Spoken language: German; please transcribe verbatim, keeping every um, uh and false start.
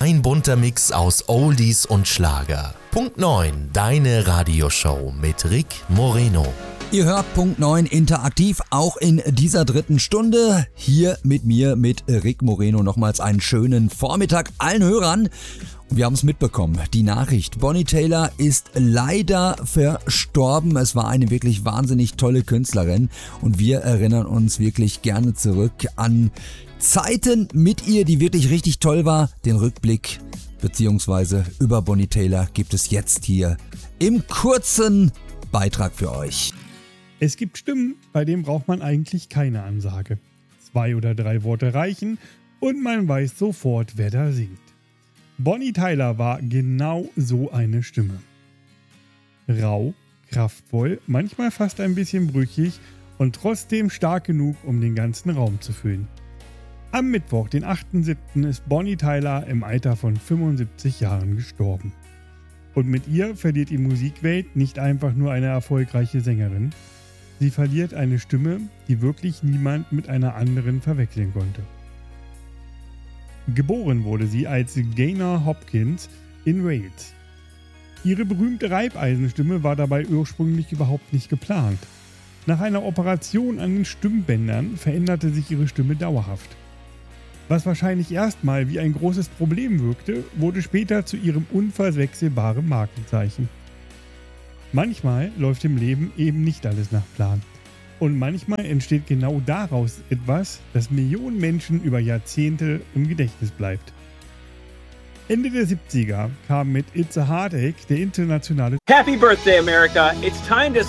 Ein bunter Mix aus Oldies und Schlager. Punkt neun, deine Radioshow mit Rick Moreno. Ihr hört Punkt neun interaktiv, auch in dieser dritten Stunde. Hier mit mir, mit Rick Moreno, nochmals einen schönen Vormittag allen Hörern. Wir haben es mitbekommen, die Nachricht. Bonnie Tyler ist leider verstorben. Es war eine wirklich wahnsinnig tolle Künstlerin und wir erinnern uns wirklich gerne zurück an Zeiten mit ihr, die wirklich richtig toll war. Den Rückblick beziehungsweise über Bonnie Tyler gibt es jetzt hier im kurzen Beitrag für euch. Es gibt Stimmen, bei denen braucht man eigentlich keine Ansage. Zwei oder drei Worte reichen und man weiß sofort, wer da singt. Bonnie Tyler war genau so eine Stimme. Rau, kraftvoll, manchmal fast ein bisschen brüchig und trotzdem stark genug, um den ganzen Raum zu füllen. Am Mittwoch, den achten siebten ist Bonnie Tyler im Alter von fünfundsiebzig Jahren gestorben. Und mit ihr verliert die Musikwelt nicht einfach nur eine erfolgreiche Sängerin, sie verliert eine Stimme, die wirklich niemand mit einer anderen verwechseln konnte. Geboren wurde sie als Gaynor Hopkins in Wales. Ihre berühmte Reibeisenstimme war dabei ursprünglich überhaupt nicht geplant. Nach einer Operation an den Stimmbändern veränderte sich ihre Stimme dauerhaft. Was wahrscheinlich erstmal wie ein großes Problem wirkte, wurde später zu ihrem unverwechselbaren Markenzeichen. Manchmal läuft im Leben eben nicht alles nach Plan. Und manchmal entsteht genau daraus etwas, das Millionen Menschen über Jahrzehnte im Gedächtnis bleibt. Ende der siebziger kam mit It's a Heartache der internationale Happy birthday, America! It's time to